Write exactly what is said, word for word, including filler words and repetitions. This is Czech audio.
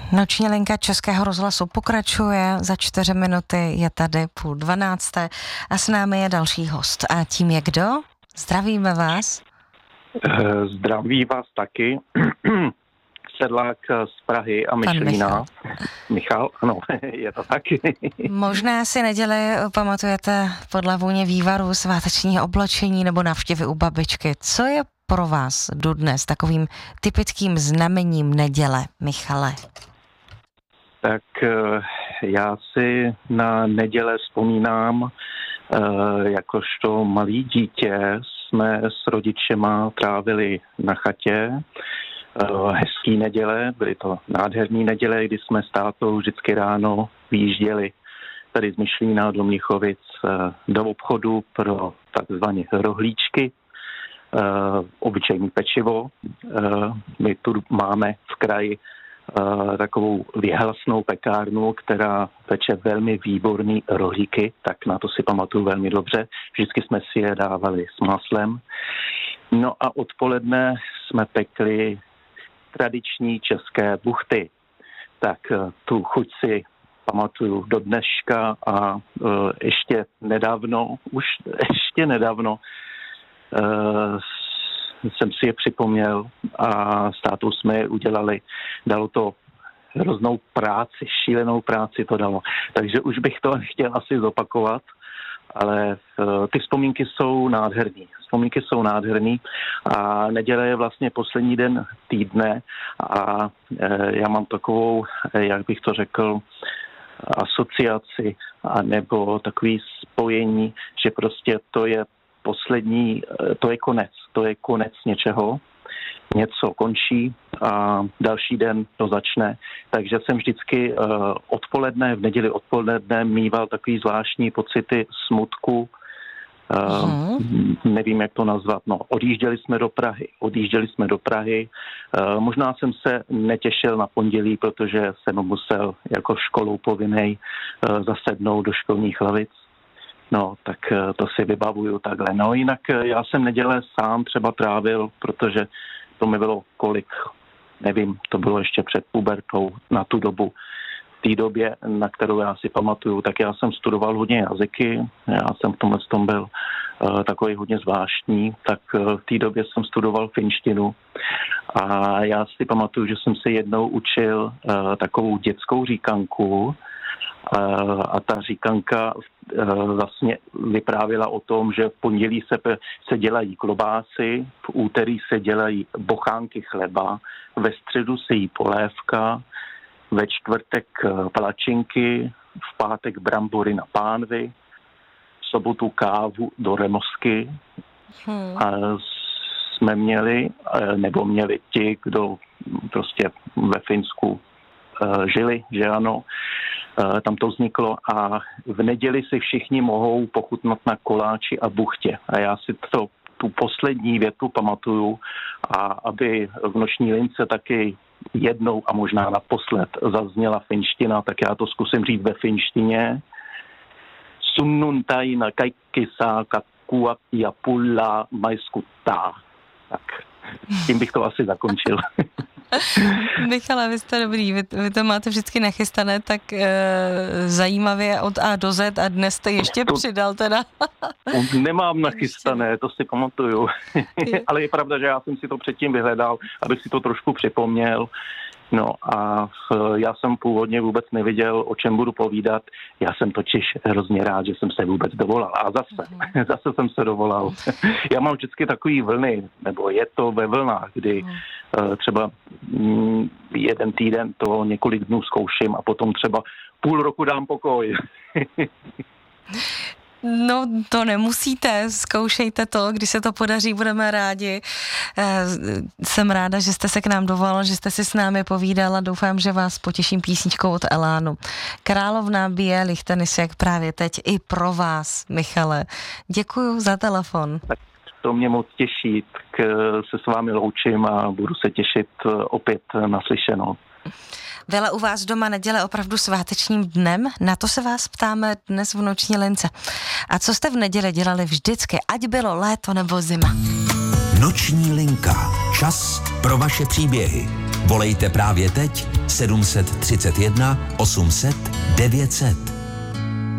Noční linka Českého rozhlasu pokračuje, za čtyři minuty je tady půl dvanácté a s námi je další host. A tím je kdo? Zdravíme vás. Zdraví vás taky. Sedlák z Prahy a Myšlína. Michal. Michal, ano, je to taky. Možná si neděli pamatujete podle vůně vývaru, svátečního obločení nebo návštěvy u babičky. Co je pro vás dodnes takovým typickým znamením neděle, Michale? Tak já si na neděle vzpomínám, jakožto malý dítě jsme s rodičema trávili na chatě hezký neděle, byly to nádherný neděle, kdy jsme s tátou vždycky ráno vyjížděli tady z Myšlína do Mnichovic do obchodu pro takzvané rohlíčky, obyčejný pečivo. My tu máme v kraji takovou věhlasnou pekárnu, která peče velmi výborný rohlíky, tak na to si pamatuju velmi dobře. Vždycky jsme si je dávali s maslem. No a odpoledne jsme pekli tradiční české buchty. Tak tu chuť si pamatuju do dneška a uh, ještě nedávno, už ještě nedávno uh, jsem si je připomněl a s tátou jsme je udělali. Dalo to hroznou práci, šílenou práci to dalo. Takže už bych to chtěl asi zopakovat, ale uh, ty vzpomínky jsou nádherný. Vzpomínky jsou nádherný a neděle je vlastně poslední den týdne a uh, já mám takovou, jak bych to řekl, asociaci a nebo takový spojení, že prostě to je poslední, to je konec, to je konec něčeho, něco končí a další den to začne. Takže jsem vždycky uh, odpoledne, v neděli odpoledne mýval takový zvláštní pocity smutku, uh, hmm. nevím, jak to nazvat, no, odjížděli jsme do Prahy, odjížděli jsme do Prahy, uh, možná jsem se netěšil na pondělí, protože jsem musel jako školou povinnej uh, zasednout do školních lavic. No, tak to si vybavuju takhle. No, jinak já jsem neděle sám třeba trávil, protože to mi bylo kolik, nevím, to bylo ještě před pubertou na tu dobu. V té době, na kterou já si pamatuju, tak já jsem studoval hodně jazyky, já jsem v tomhle tom byl uh, takový hodně zvláštní, tak uh, v té době jsem studoval finštinu a já si pamatuju, že jsem se jednou učil uh, takovou dětskou říkanku, a ta říkanka vlastně vyprávěla o tom, že v pondělí se, se dělají klobásy, v úterý se dělají bochánky chleba, ve středu se jí polévka, ve čtvrtek palačinky, v pátek brambory na pánvi, v sobotu kávu do remosky. Hmm. A jsme měli, nebo měli ti, kdo prostě ve Finsku žili, že ano, tam to vzniklo a v neděli si všichni mohou pochutnat na koláči a buchtě. A já si to, tu poslední větu pamatuju a aby v noční lince taky jednou a možná naposled zazněla finština, tak já to zkusím říct ve finštině. Sunnuntai na kaikki saa kakkua ja pullaa maiskuttaa. Tak tím bych to asi zakončil. Michale, vy jste dobrý, vy, vy to máte vždycky nachystané tak e, zajímavě od A do Z a dnes jste ještě to, přidal teda. Nemám nachystané, to si pamatuju. Ale je pravda, že já jsem si to předtím vyhledal, abych si to trošku připomněl. No a já jsem původně vůbec nevěděl, o čem budu povídat. Já jsem totiž hrozně rád, že jsem se vůbec dovolal. A zase, mm. zase jsem se dovolal. Já mám vždycky takový vlny, nebo je to ve vlnách, kdy mm. uh, třeba mm, jeden týden to několik dnů zkouším a potom třeba půl roku dám pokoj. No, to nemusíte, zkoušejte to, když se to podaří, budeme rádi. Jsem ráda, že jste se k nám dovolal, že jste si s námi povídal a doufám, že vás potěším písničkou od Elánu. Královna bílých tenisek právě teď i pro vás, Michale. Děkuju za telefon. Tak to mě moc těší, tak se s vámi loučím a budu se těšit opět naslyšenou. Byla u vás doma neděle opravdu svátečním dnem? Na to se vás ptáme dnes v noční lince. A co jste v neděli dělali vždycky, ať bylo léto nebo zima? Noční linka. Čas pro vaše příběhy. Volejte právě teď sedm set třicet jedna osm set devět set.